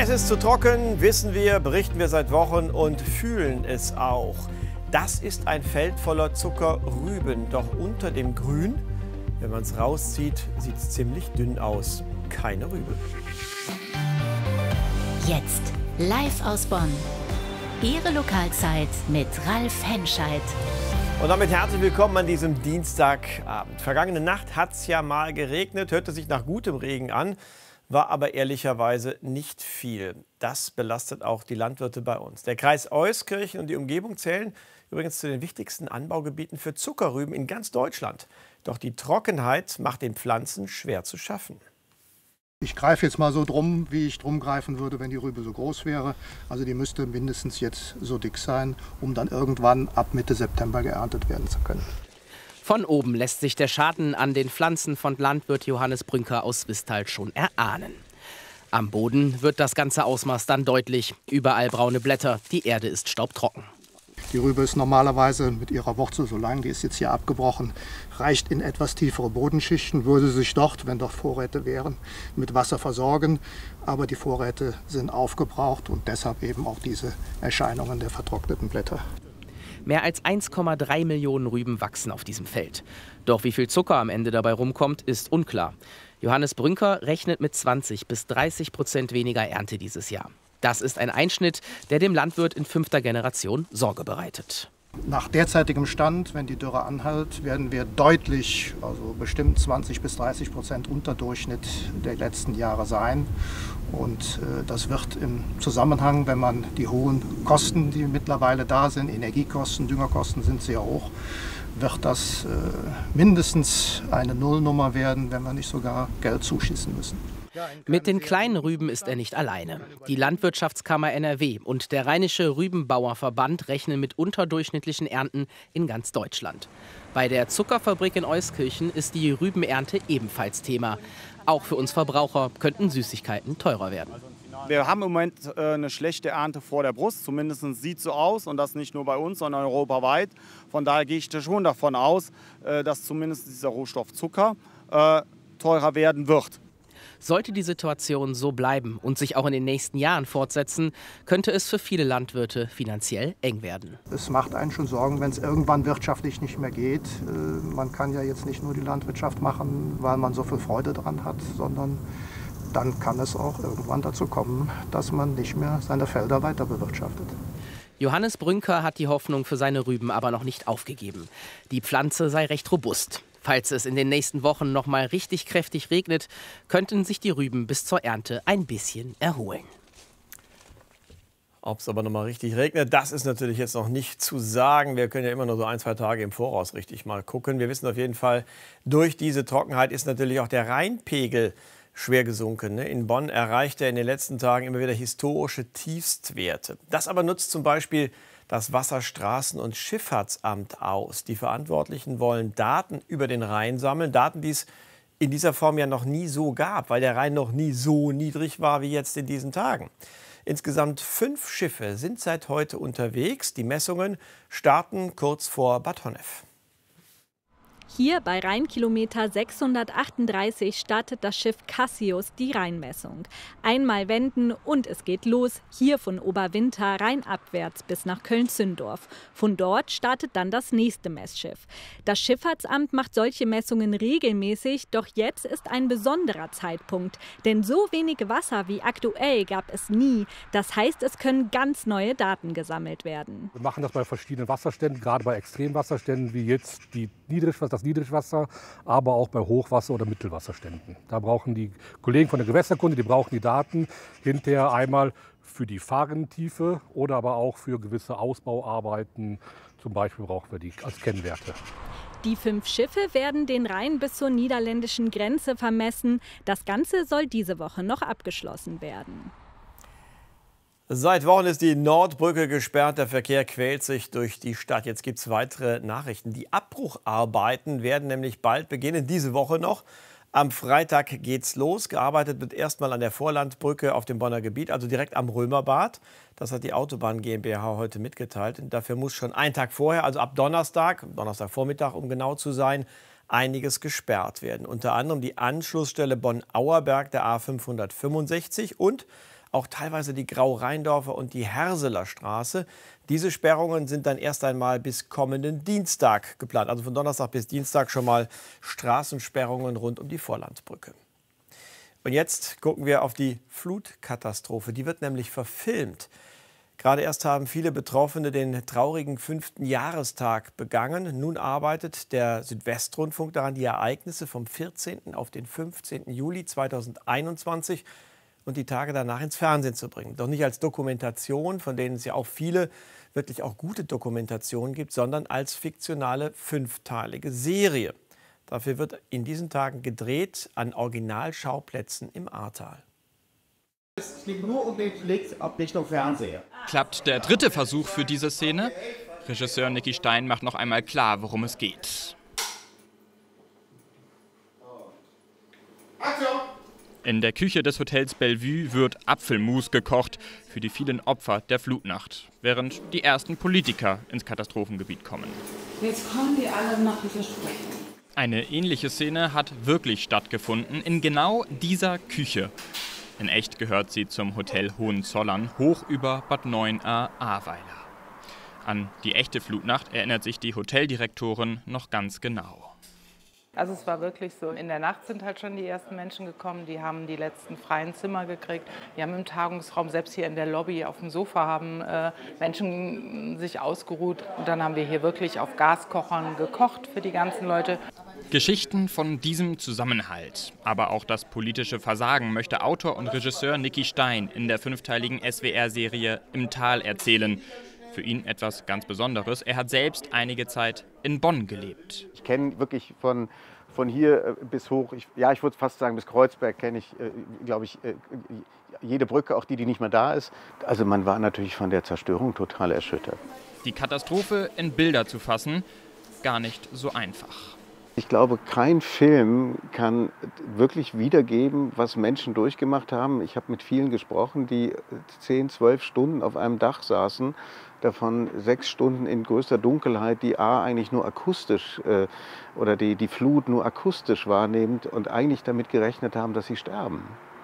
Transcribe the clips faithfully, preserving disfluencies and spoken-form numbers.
Es ist zu trocken, wissen wir, berichten wir seit Wochen und fühlen es auch. Das ist ein Feld voller Zuckerrüben, doch unter dem Grün, wenn man es rauszieht, sieht es ziemlich dünn aus. Keine Rübe. Jetzt live aus Bonn. Ihre Lokalzeit mit Ralf Henscheid. Und damit herzlich willkommen an diesem Dienstagabend. Vergangene Nacht hat es ja mal geregnet, hörte sich nach gutem Regen an, war aber ehrlicherweise nicht viel. Das belastet auch die Landwirte bei uns. Der Kreis Euskirchen und die Umgebung zählen übrigens zu den wichtigsten Anbaugebieten für Zuckerrüben in ganz Deutschland. Doch die Trockenheit macht den Pflanzen schwer zu schaffen. Ich greife jetzt mal so drum, wie ich drum greifen würde, wenn die Rübe so groß wäre. Also die müsste mindestens jetzt so dick sein, um dann irgendwann ab Mitte September geerntet werden zu können. Von oben lässt sich der Schaden an den Pflanzen von Landwirt Johannes Brünker aus Swisttal schon erahnen. Am Boden wird das ganze Ausmaß dann deutlich. Überall braune Blätter, die Erde ist staubtrocken. Die Rübe ist normalerweise mit ihrer Wurzel so lang, die ist jetzt hier abgebrochen, reicht in etwas tiefere Bodenschichten, würde sich dort, wenn dort Vorräte wären, mit Wasser versorgen. Aber die Vorräte sind aufgebraucht und deshalb eben auch diese Erscheinungen der vertrockneten Blätter. Mehr als eins Komma drei Millionen Rüben wachsen auf diesem Feld. Doch wie viel Zucker am Ende dabei rumkommt, ist unklar. Johannes Brünker rechnet mit zwanzig bis dreißig Prozent weniger Ernte dieses Jahr. Das ist ein Einschnitt, der dem Landwirt in fünfter Generation Sorge bereitet. Nach derzeitigem Stand, wenn die Dürre anhält, werden wir deutlich, also bestimmt zwanzig bis dreißig Prozent unter Durchschnitt der letzten Jahre sein. Und äh, das wird im Zusammenhang, wenn man die hohen Kosten, die mittlerweile da sind, Energiekosten, Düngerkosten sind sehr hoch, wird das äh, mindestens eine Nullnummer werden, wenn wir nicht sogar Geld zuschießen müssen. Mit den kleinen Rüben ist er nicht alleine. Die Landwirtschaftskammer N R W und der Rheinische Rübenbauerverband rechnen mit unterdurchschnittlichen Ernten in ganz Deutschland. Bei der Zuckerfabrik in Euskirchen ist die Rübenernte ebenfalls Thema. Auch für uns Verbraucher könnten Süßigkeiten teurer werden. Wir haben im Moment äh, eine schlechte Ernte vor der Brust, zumindest sieht es so aus und das nicht nur bei uns, sondern europaweit. Von daher gehe ich schon davon aus, äh, dass zumindest dieser Rohstoff Zucker äh, teurer werden wird. Sollte die Situation so bleiben und sich auch in den nächsten Jahren fortsetzen, könnte es für viele Landwirte finanziell eng werden. Es macht einen schon Sorgen, wenn es irgendwann wirtschaftlich nicht mehr geht. Man kann ja jetzt nicht nur die Landwirtschaft machen, weil man so viel Freude dran hat, sondern dann kann es auch irgendwann dazu kommen, dass man nicht mehr seine Felder weiter bewirtschaftet. Johannes Brünker hat die Hoffnung für seine Rüben aber noch nicht aufgegeben. Die Pflanze sei recht robust. Falls es in den nächsten Wochen noch mal richtig kräftig regnet, könnten sich die Rüben bis zur Ernte ein bisschen erholen. Ob es aber noch mal richtig regnet, das ist natürlich jetzt noch nicht zu sagen. Wir können ja immer nur so ein, zwei Tage im Voraus richtig mal gucken. Wir wissen auf jeden Fall, durch diese Trockenheit ist natürlich auch der Rheinpegel schwer gesunken. In Bonn erreicht er in den letzten Tagen immer wieder historische Tiefstwerte. Das aber nutzt zum Beispiel das Wasserstraßen- und Schifffahrtsamt aus. Die Verantwortlichen wollen Daten über den Rhein sammeln, Daten, die es in dieser Form ja noch nie so gab, weil der Rhein noch nie so niedrig war wie jetzt in diesen Tagen. Insgesamt fünf Schiffe sind seit heute unterwegs. Die Messungen starten kurz vor Bad Honnef. Hier bei Rheinkilometer sechshundertachtunddreißig startet das Schiff Cassius die Rheinmessung. Einmal wenden und es geht los, hier von Oberwinter rheinabwärts bis nach Köln-Zündorf. Von dort startet dann das nächste Messschiff. Das Schifffahrtsamt macht solche Messungen regelmäßig, doch jetzt ist ein besonderer Zeitpunkt. Denn so wenig Wasser wie aktuell gab es nie. Das heißt, es können ganz neue Daten gesammelt werden. Wir machen das bei verschiedenen Wasserständen, gerade bei Extremwasserständen wie jetzt die Niedrigwasser, das Niedrigwasser, aber auch bei Hochwasser- oder Mittelwasserständen. Da brauchen die Kollegen von der Gewässerkunde, die brauchen die Daten hinterher einmal für die Fahrrinntiefe oder aber auch für gewisse Ausbauarbeiten. Zum Beispiel brauchen wir die als Kennwerte. Die fünf Schiffe werden den Rhein bis zur niederländischen Grenze vermessen. Das Ganze soll diese Woche noch abgeschlossen werden. Seit Wochen ist die Nordbrücke gesperrt. Der Verkehr quält sich durch die Stadt. Jetzt gibt es weitere Nachrichten. Die Abbrucharbeiten werden nämlich bald beginnen, diese Woche noch. Am Freitag geht's los. Gearbeitet wird erstmal an der Vorlandbrücke auf dem Bonner Gebiet, also direkt am Römerbad. Das hat die Autobahn GmbH heute mitgeteilt. Und dafür muss schon einen Tag vorher, also ab Donnerstag, Donnerstagvormittag, um genau zu sein, einiges gesperrt werden. Unter anderem die Anschlussstelle Bonn-Auerberg der A fünfhundertfünfundsechzig und auch teilweise die Grau-Rheindorfer und die Herseler Straße. Diese Sperrungen sind dann erst einmal bis kommenden Dienstag geplant. Also von Donnerstag bis Dienstag schon mal Straßensperrungen rund um die Vorlandsbrücke. Und jetzt gucken wir auf die Flutkatastrophe. Die wird nämlich verfilmt. Gerade erst haben viele Betroffene den traurigen fünften Jahrestag begangen. Nun arbeitet der Südwestrundfunk daran, die Ereignisse vom vierzehnten auf den fünfzehnten Juli zweitausendeinundzwanzig und die Tage danach ins Fernsehen zu bringen. Doch nicht als Dokumentation, von denen es ja auch viele wirklich auch gute Dokumentationen gibt, sondern als fiktionale fünfteilige Serie. Dafür wird in diesen Tagen gedreht an Originalschauplätzen im Ahrtal. Es liegt nur um den Ablichtung Fernseher. Klappt der dritte Versuch für diese Szene? Regisseur Nicky Stein macht noch einmal klar, worum es geht. In der Küche des Hotels Bellevue wird Apfelmus gekocht für die vielen Opfer der Flutnacht, während die ersten Politiker ins Katastrophengebiet kommen. Jetzt kommen die alle nach dieser Sprechen. Eine ähnliche Szene hat wirklich stattgefunden in genau dieser Küche. In echt gehört sie zum Hotel Hohenzollern, hoch über Bad Neuenahr-Ahrweiler. An die echte Flutnacht erinnert sich die Hoteldirektorin noch ganz genau. Also es war wirklich so, in der Nacht sind halt schon die ersten Menschen gekommen, die haben die letzten freien Zimmer gekriegt. Die haben im Tagungsraum, selbst hier in der Lobby auf dem Sofa, haben äh, Menschen sich ausgeruht. Und dann haben wir hier wirklich auf Gaskochern gekocht für die ganzen Leute. Geschichten von diesem Zusammenhalt, aber auch das politische Versagen möchte Autor und Regisseur Nicky Stein in der fünfteiligen S W R-Serie Im Tal erzählen. Für ihn etwas ganz Besonderes. Er hat selbst einige Zeit in Bonn gelebt. Ich kenne wirklich von, von hier bis hoch, ich, ja, ich würde fast sagen bis Kreuzberg, kenne ich, äh, glaube ich, äh, jede Brücke, auch die, die nicht mehr da ist. Also man war natürlich von der Zerstörung total erschüttert. Die Katastrophe in Bilder zu fassen, gar nicht so einfach. Ich glaube, kein Film kann wirklich wiedergeben, was Menschen durchgemacht haben. Ich habe mit vielen gesprochen, die zehn, zwölf Stunden auf einem Dach saßen, davon sechs Stunden in größter Dunkelheit, die A eigentlich nur akustisch äh, oder die, die Flut nur akustisch wahrnehmend und eigentlich damit gerechnet haben, dass sie sterben.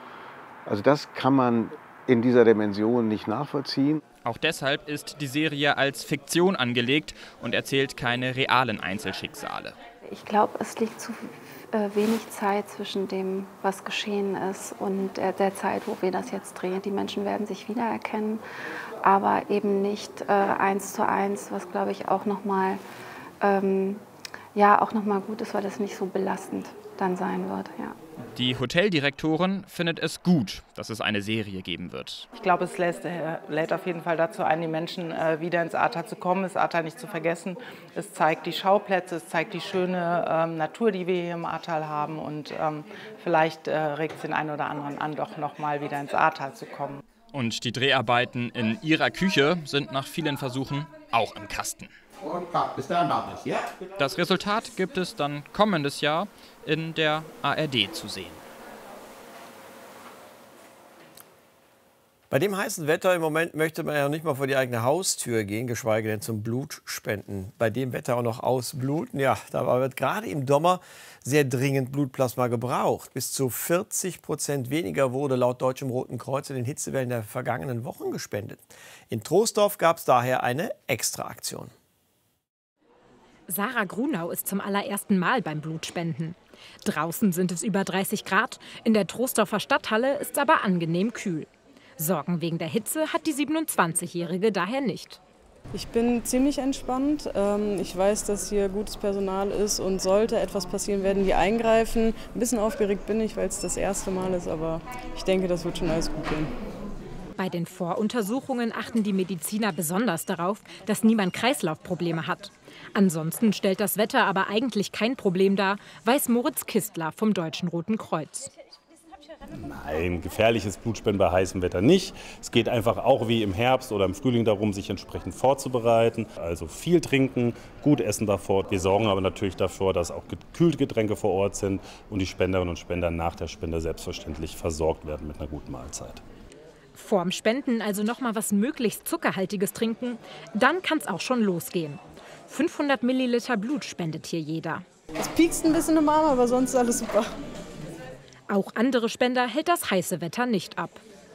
Also das kann man in dieser Dimension nicht nachvollziehen. Auch deshalb ist die Serie als Fiktion angelegt und erzählt keine realen Einzelschicksale. Ich glaube, es liegt zu äh, wenig Zeit zwischen dem, was geschehen ist und der, der Zeit, wo wir das jetzt drehen. Die Menschen werden sich wiedererkennen, aber eben nicht äh, eins zu eins, was, glaube ich, auch nochmal ähm, ja, auch noch mal gut ist, weil das nicht so belastend dann sein wird. Ja. Die Hoteldirektorin findet es gut, dass es eine Serie geben wird. Ich glaube, es lässt, äh, lädt auf jeden Fall dazu ein, die Menschen äh, wieder ins Ahrtal zu kommen, das Ahrtal nicht zu vergessen. Es zeigt die Schauplätze, es zeigt die schöne ähm, Natur, die wir hier im Ahrtal haben. Und ähm, vielleicht äh, regt es den einen oder anderen an, doch noch mal wieder ins Ahrtal zu kommen. Und die Dreharbeiten in ihrer Küche sind nach vielen Versuchen auch im Kasten. Das Resultat gibt es dann kommendes Jahr in der A R D zu sehen. Bei dem heißen Wetter im Moment möchte man ja nicht mal vor die eigene Haustür gehen, geschweige denn zum Blutspenden. Bei dem Wetter auch noch ausbluten, ja, da wird gerade im Sommer sehr dringend Blutplasma gebraucht. Bis zu vierzig Prozent weniger wurde laut Deutschem Roten Kreuz in den Hitzewellen der vergangenen Wochen gespendet. In Troisdorf gab es daher eine Extraaktion. Sarah Grunau ist zum allerersten Mal beim Blutspenden. Draußen sind es über dreißig Grad, in der Troisdorfer Stadthalle ist es aber angenehm kühl. Sorgen wegen der Hitze hat die siebenundzwanzigjährige daher nicht. Ich bin ziemlich entspannt. Ich weiß, dass hier gutes Personal ist und sollte etwas passieren, werden die eingreifen. Ein bisschen aufgeregt bin ich, weil es das erste Mal ist, aber ich denke, das wird schon alles gut gehen. Bei den Voruntersuchungen achten die Mediziner besonders darauf, dass niemand Kreislaufprobleme hat. Ansonsten stellt das Wetter aber eigentlich kein Problem dar, weiß Moritz Kistler vom Deutschen Roten Kreuz. Nein, gefährliches Blutspenden bei heißem Wetter nicht. Es geht einfach auch wie im Herbst oder im Frühling darum, sich entsprechend vorzubereiten. Also viel trinken, gut essen davor. Wir sorgen aber natürlich dafür, dass auch gekühlte Getränke vor Ort sind und die Spenderinnen und Spender nach der Spende selbstverständlich versorgt werden mit einer guten Mahlzeit. Vorm Spenden also noch mal was möglichst Zuckerhaltiges trinken, dann kann es auch schon losgehen. fünfhundert Milliliter Blut spendet hier jeder. Es piekst ein bisschen im Arm, aber sonst ist alles super. Auch andere Spender hält das heiße Wetter nicht ab.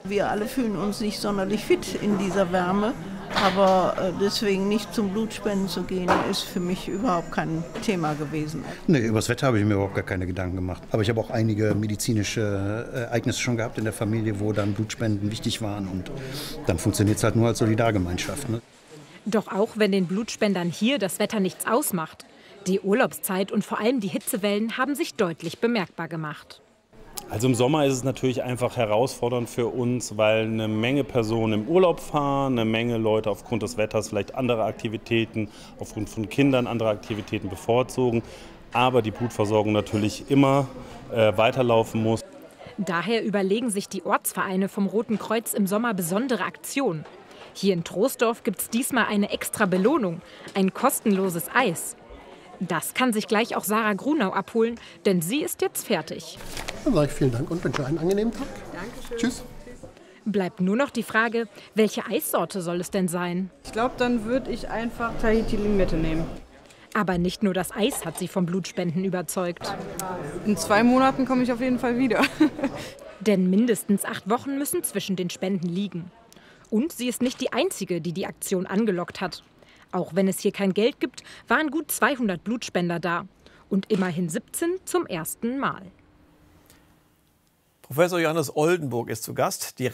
Wir alle fühlen uns nicht sonderlich fit in dieser Wärme, aber deswegen nicht zum Blutspenden zu gehen, ist für mich überhaupt kein Thema gewesen. Nee, über das Wetter habe ich mir überhaupt gar keine Gedanken gemacht. Aber ich habe auch einige medizinische Ereignisse schon gehabt in der Familie, wo dann Blutspenden wichtig waren. Und dann funktioniert es halt nur als Solidargemeinschaft. Ne? Doch auch wenn den Blutspendern hier das Wetter nichts ausmacht. Die Urlaubszeit und vor allem die Hitzewellen haben sich deutlich bemerkbar gemacht. Also im Sommer ist es natürlich einfach herausfordernd für uns, weil eine Menge Personen im Urlaub fahren, eine Menge Leute aufgrund des Wetters vielleicht andere Aktivitäten, aufgrund von Kindern andere Aktivitäten bevorzugen, aber die Blutversorgung natürlich immer äh, weiterlaufen muss. Daher überlegen sich die Ortsvereine vom Roten Kreuz im Sommer besondere Aktionen. Hier in Troisdorf gibt es diesmal eine extra Belohnung, ein kostenloses Eis. Das kann sich gleich auch Sarah Grunau abholen, denn sie ist jetzt fertig. Dann sage ich vielen Dank und wünsche einen angenehmen Tag. Dankeschön. Tschüss. Bleibt nur noch die Frage, welche Eissorte soll es denn sein? Ich glaube, dann würde ich einfach Tahiti Limette nehmen. Aber nicht nur das Eis hat sie vom Blutspenden überzeugt. In zwei Monaten komme ich auf jeden Fall wieder. Denn mindestens acht Wochen müssen zwischen den Spenden liegen. Und sie ist nicht die Einzige, die die Aktion angelockt hat. Auch wenn es hier kein Geld gibt, waren gut zweihundert Blutspender da. Und immerhin siebzehn zum ersten Mal. Professor Johannes Oldenburg ist zu Gast. Die